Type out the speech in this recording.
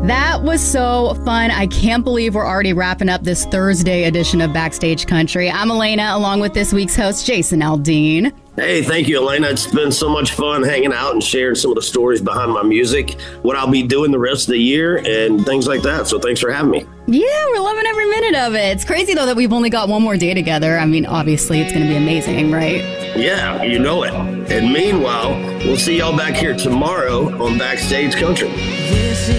That was so fun. I can't believe we're already wrapping up this Thursday edition of Backstage Country. I'm Elena, along with this week's host, Jason Aldean. Hey, thank you, Elena. It's been so much fun hanging out and sharing some of the stories behind my music, what I'll be doing the rest of the year, and things like that. So thanks for having me. Yeah, we're loving every minute of it. It's crazy, though, that we've only got one more day together. I mean, obviously, it's going to be amazing, right? Yeah, you know it. And meanwhile, we'll see y'all back here tomorrow on Backstage Country.